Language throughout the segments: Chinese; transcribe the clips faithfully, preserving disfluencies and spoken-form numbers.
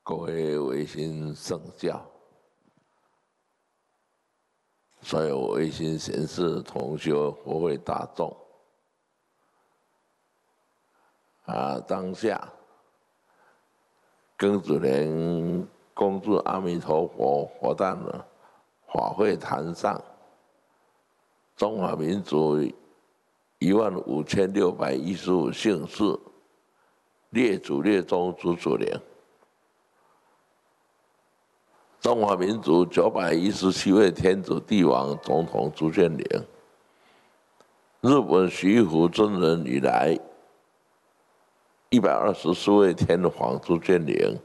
各位维新圣教，所有维新贤士同修佛会大众，啊，当下庚子年恭祝阿弥陀佛活诞的法会坛上，中华民族一万五千六百一十五姓氏列祖列宗祖祖灵。中华民族九百一十七位天子帝王总统朱建麟，日本徐福尊人以来一百二十四位天皇朱建麟，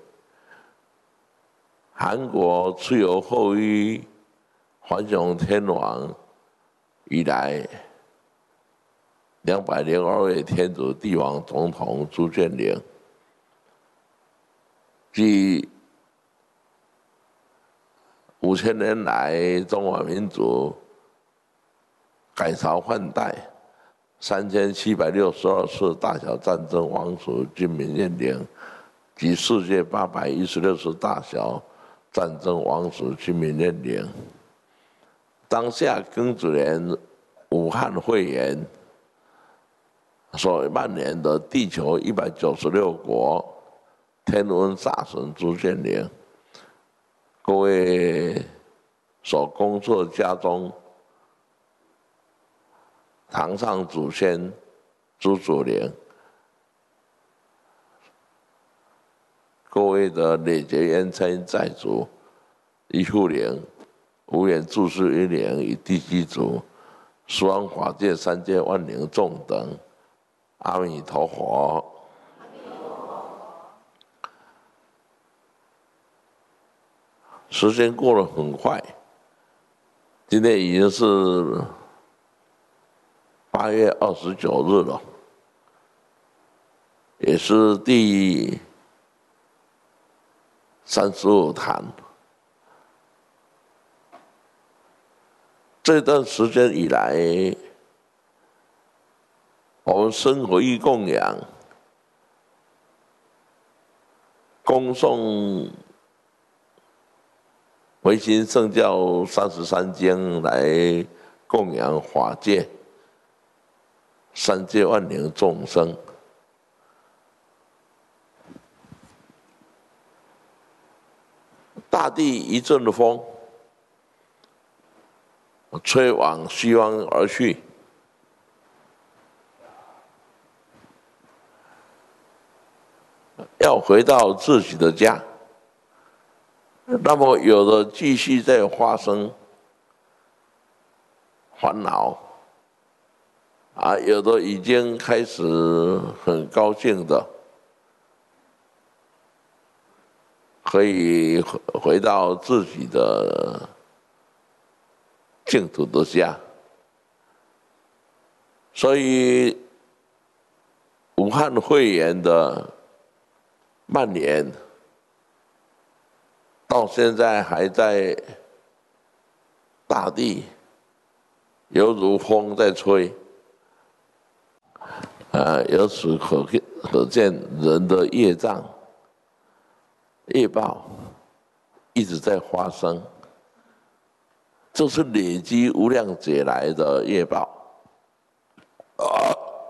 韩国蚩尤后裔桓雄天皇以来两百零二位天子帝王总统朱建麟，即五千年来，中华民族改朝换代，三千七百六十二次大小战争王族军民认领，及世界八百一十六次大小战争王族军民认领。当下庚子年武汉肺炎所蔓延的地球一百九十六国天文大神朱建麟，各位所工作家中，堂上祖先朱祖灵，各位的累劫冤亲债主依附灵、无缘注释于灵与地基主、十方法界三界万灵众等，阿弥陀佛。时间过得很快，今天已经是八月二十九日了，也是第三十五坛。这段时间以来，我们生活义供养、恭送维新圣教三十三经来供养法界三界万灵众生，大地一阵风，吹往西方而去，要回到自己的家。那么有的继续在发生烦恼，啊，有的已经开始很高兴的，可以回到自己的净土的家。所以武汉肺炎的蔓延到现在还在大地，犹如风在吹，啊，由此可可见人的业障、业报一直在发生，这是累积无量劫来的业报。啊，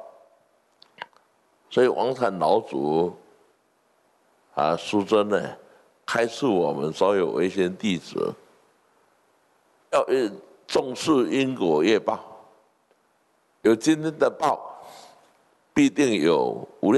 所以王禅老祖啊，师尊呢，开示我们所有维新弟子，要重视因果业报，有今天的报，必定有无量